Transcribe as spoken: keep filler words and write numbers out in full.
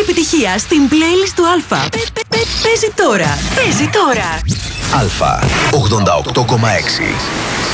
επιτυχία στην playlist του Αλφα. Παίζει τώρα. Παίζει τώρα. Αλφα ογδόντα οκτώ κόμμα έξι.